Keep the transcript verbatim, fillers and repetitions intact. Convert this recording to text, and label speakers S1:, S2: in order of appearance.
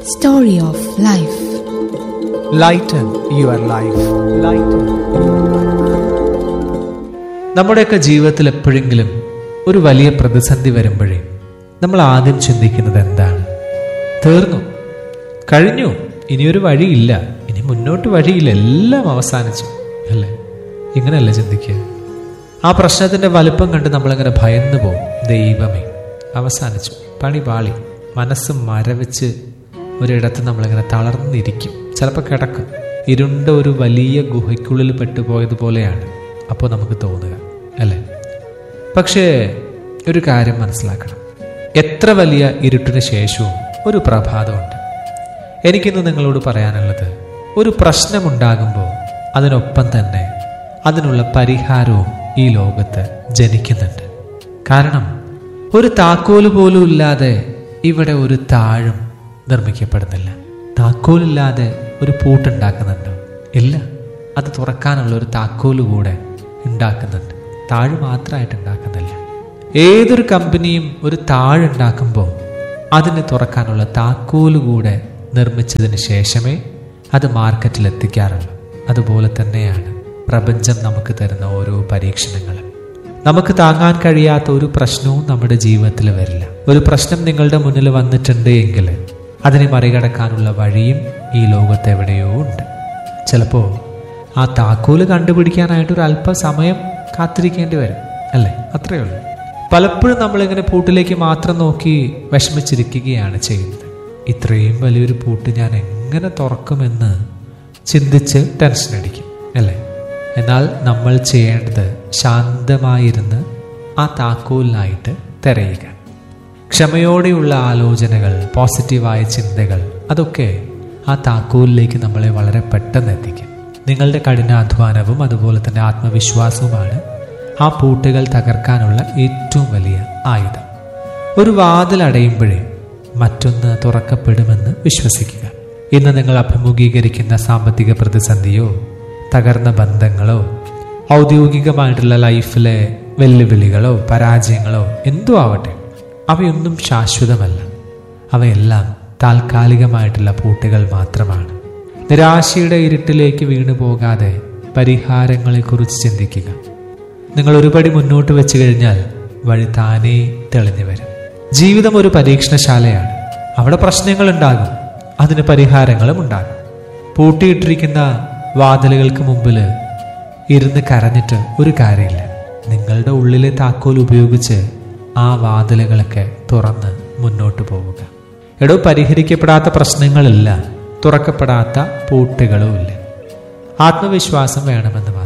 S1: Story of Life.
S2: Lighten your life. Lighten. നമ്മുടെയൊക്കെ ജീവിതത്തിൽ എപ്പോഴെങ്കിലും ഒരു വലിയ പ്രതിസന്ധി വരുമ്പോഴേ നമ്മൾ ആദ്യം ചിന്തിക്കുന്നത് എന്താണ്? തീർന്നു, കഴിഞ്ഞു, ഇനിയൊരു വഴിയില്ല, ഇനി മുന്നോട്ട് വഴിയില്ല, എല്ലാം അവസാനിച്ചു അല്ലേ? ഇങ്ങനെയല്ല ചിന്തിക്കുക. ആ പ്രശ്നത്തിൻ്റെ വലുപ്പം കണ്ട് നമ്മളിങ്ങനെ ഭയന്നു പോകും. ദൈവമേ, അവസാനിച്ചു, പണി പാളി, മനസ്സ് മരവിച്ച് ഒരിടത്ത് നമ്മളിങ്ങനെ തളർന്നിരിക്കും. ചിലപ്പോൾ കിടക്കും. ഇരുണ്ട ഒരു വലിയ ഗുഹയ്ക്കുള്ളിൽ പെട്ടുപോയതുപോലെയാണ് അപ്പോൾ നമുക്ക് തോന്നുക അല്ലേ? പക്ഷേ ഒരു കാര്യം മനസ്സിലാക്കണം, എത്ര വലിയ ഇരുട്ടിന് ശേഷവും ഒരു പ്രഭാതമുണ്ട്. എനിക്കിന്ന് നിങ്ങളോട് പറയാനുള്ളത്, ഒരു പ്രശ്നമുണ്ടാകുമ്പോൾ അതിനൊപ്പം തന്നെ അതിനുള്ള പരിഹാരവും ഈ ലോകത്ത് ജനിക്കുന്നുണ്ട്. കാരണം ഒരു താക്കോല് പോലും ഇല്ലാതെ ഇവിടെ ഒരു താഴും നിർമ്മിക്കപ്പെടുന്നില്ല. താക്കോലില്ലാതെ ഒരു പൂട്ടുണ്ടാക്കുന്നുണ്ടോ? ഇല്ല. അത് തുറക്കാനുള്ള ഒരു താക്കോല് കൂടെ ഉണ്ടാക്കുന്നുണ്ട്. താഴ് മാത്രമായിട്ട് ഉണ്ടാക്കുന്നില്ല. ഏതൊരു കമ്പനിയും ഒരു താഴുണ്ടാക്കുമ്പോൾ അതിനെ തുറക്കാനുള്ള താക്കോല് കൂടെ നിർമ്മിച്ചതിന് ശേഷമേ അത് മാർക്കറ്റിൽ എത്തിക്കാറുള്ളൂ. അതുപോലെ തന്നെയാണ് പ്രപഞ്ചം നമുക്ക് തരുന്ന ഓരോ പരീക്ഷണങ്ങളും. നമുക്ക് താങ്ങാൻ കഴിയാത്ത ഒരു പ്രശ്നവും നമ്മുടെ ജീവിതത്തിൽ വരില്ല. ഒരു പ്രശ്നം നിങ്ങളുടെ മുന്നിൽ വന്നിട്ടുണ്ട് എങ്കിൽ അതിനെ മറികടക്കാനുള്ള വഴിയും ഈ ലോകത്ത് എവിടെയോ ഉണ്ട്. ചിലപ്പോൾ ആ താക്കോല് കണ്ടുപിടിക്കാനായിട്ട് ഒരു അല്പസമയം കാത്തിരിക്കേണ്ടി വരും അല്ലേ? അത്രയേ ഉള്ളൂ. പലപ്പോഴും നമ്മളിങ്ങനെ പൂട്ടിലേക്ക് മാത്രം നോക്കി വിഷമിച്ചിരിക്കുകയാണ് ചെയ്യുന്നത്. ഇത്രയും വലിയൊരു പൂട്ട് ഞാൻ എങ്ങനെ തുറക്കുമെന്ന് ചിന്തിച്ച് ടെൻഷൻ അടിക്കും അല്ലേ? എന്നാൽ നമ്മൾ ചെയ്യേണ്ടത് ശാന്തമായിരുന്ന് ആ താക്കോലിനായിട്ട് തിരയുക. ക്ഷമയോടെയുള്ള ആലോചനകൾ, പോസിറ്റീവായ ചിന്തകൾ, അതൊക്കെ ആ താക്കോലിലേക്ക് നമ്മളെ വളരെ പെട്ടെന്ന് എത്തിക്കും. നിങ്ങളുടെ കഠിനാധ്വാനവും അതുപോലെ തന്നെ ആത്മവിശ്വാസവുമാണ് ആ പൂട്ടുകൾ തകർക്കാനുള്ള ഏറ്റവും വലിയ ആയുധം. ഒരു വാതിൽ അടയുമ്പോഴേ മറ്റൊന്ന് തുറക്കപ്പെടുമെന്ന് വിശ്വസിക്കുക. ഇന്ന് നിങ്ങൾ അഭിമുഖീകരിക്കുന്ന സാമ്പത്തിക പ്രതിസന്ധിയോ തകർന്ന ബന്ധങ്ങളോ ഔദ്യോഗികമായിട്ടുള്ള ലൈഫിലെ വെല്ലുവിളികളോ പരാജയങ്ങളോ എന്തോ ആവട്ടെ, അവയൊന്നും ശാശ്വതമല്ല. അവയെല്ലാം താൽക്കാലികമായിട്ടുള്ള പൂട്ടുകൾ മാത്രമാണ്. നിരാശയുടെ ഇരുട്ടിലേക്ക് വീണു പോകാതെ പരിഹാരങ്ങളെക്കുറിച്ച് ചിന്തിക്കുക. നിങ്ങൾ ഒരുപടി മുന്നോട്ട് വെച്ച് കഴിഞ്ഞാൽ വഴി താനേ തെളിഞ്ഞു വരും. ജീവിതം ഒരു പരീക്ഷണശാലയാണ്. അവിടെ പ്രശ്നങ്ങൾ ഉണ്ടാകും, അതിന് പരിഹാരങ്ങളും ഉണ്ടാകും. പൂട്ടിയിട്ടിരിക്കുന്ന വാതിലുകൾക്ക് മുമ്പിൽ ഇരുന്ന് കരഞ്ഞിട്ട് ഒരു കാര്യമില്ല. നിങ്ങളുടെ ഉള്ളിലെ താക്കോൽ ഉപയോഗിച്ച് ആ വാതിലുകളൊക്കെ തുറന്ന് മുന്നോട്ട് പോവുക. എടോ, പരിഹരിക്കപ്പെടാത്ത പ്രശ്നങ്ങളില്ല, തുറക്കപ്പെടാത്ത പൂട്ടുകളും ഇല്ല. ആത്മവിശ്വാസം വേണമെന്ന്